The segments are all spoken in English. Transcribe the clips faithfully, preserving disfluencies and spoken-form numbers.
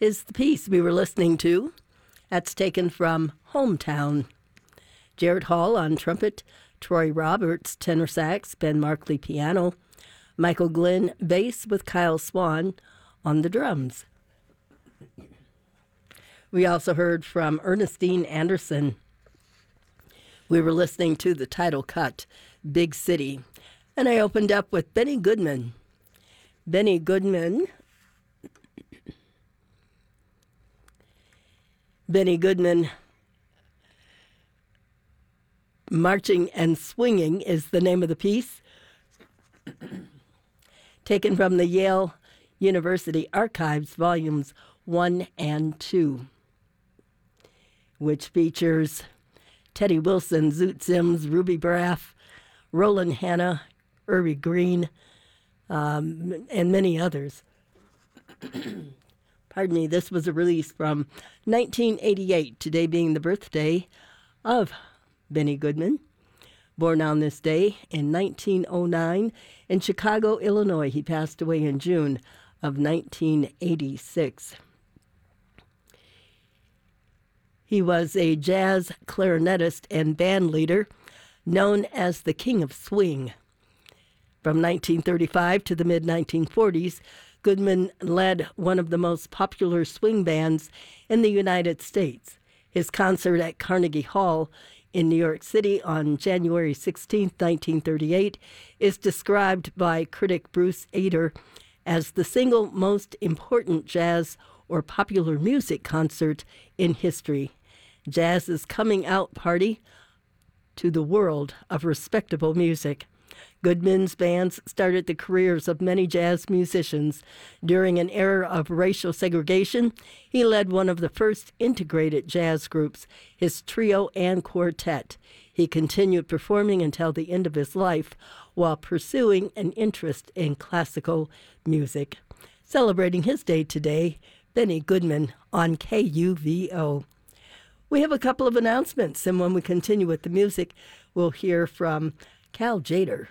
is the piece we were listening to. That's taken from Hometown. Jared Hall on trumpet, Troy Roberts tenor sax, Ben Markley piano, Michael Glenn bass with Kyle Swan on the drums. We also heard from Ernestine Anderson. We were listening to the title cut, Big City. And I opened up with Benny Goodman. Benny Goodman. Benny Goodman. Marching and Swinging is the name of the piece. Taken from the Yale University Archives, volumes one and two, which features Teddy Wilson, Zoot Sims, Ruby Braff, Roland Hanna, Uri Green, um, and many others. Pardon me, this was a release from nineteen eighty-eight, today being the birthday of Benny Goodman. Born on this day in nineteen oh nine in Chicago, Illinois. He passed away in June of nineteen eighty-six. He was a jazz clarinetist and band leader known as the King of Swing. From nineteen thirty-five to the mid nineteen forties, Goodman led one of the most popular swing bands in the United States. His concert at Carnegie Hall in New York City on January sixteenth, nineteen thirty-eight, is described by critic Bruce Ader as the single most important jazz or popular music concert in history. Jazz's coming out party to the world of respectable music. Goodman's bands started the careers of many jazz musicians. During an era of racial segregation, he led one of the first integrated jazz groups, his trio and quartet. He continued performing until the end of his life while pursuing an interest in classical music. Celebrating his day today, Benny Goodman on K U V O. We have a couple of announcements, and when we continue with the music, we'll hear from Cal Jader.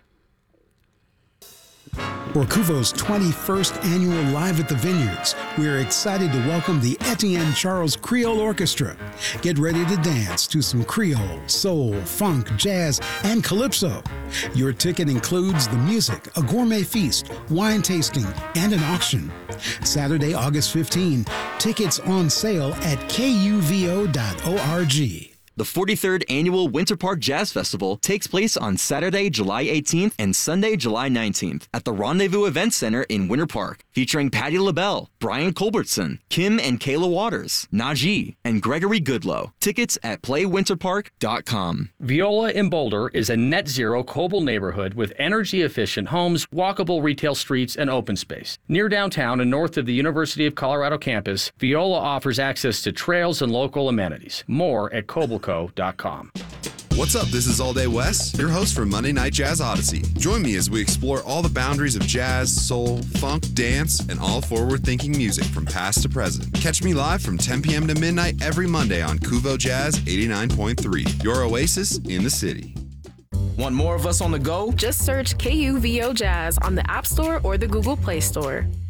For Kuvo's twenty-first annual Live at the Vineyards, we are excited to welcome the Etienne Charles Creole Orchestra. Get ready to dance to some Creole, soul, funk, jazz, and calypso. Your ticket includes the music, a gourmet feast, wine tasting, and an auction. Saturday, August fifteenth, tickets on sale at K U V O dot org. The forty-third Annual Winter Park Jazz Festival takes place on Saturday, July eighteenth and Sunday, July nineteenth at the Rendezvous Event Center in Winter Park, featuring Patti LaBelle, Brian Culbertson, Kim and Kayla Waters, Najee, and Gregory Goodlow. Tickets at play winter park dot com. Viola in Boulder is a net zero Coble neighborhood with energy-efficient homes, walkable retail streets, and open space. Near downtown and north of the University of Colorado campus, Viola offers access to trails and local amenities. More at coble co dot com. What's up? This is All Day West, your host for Monday Night Jazz Odyssey. Join me as we explore all the boundaries of jazz, soul, funk, dance, and all forward-thinking music from past to present. Catch me live from ten p.m. to midnight every Monday on Kuvo Jazz eighty-nine point three, your oasis in the city. Want more of us on the go? Just search K U V O Jazz on the App Store or the Google Play Store.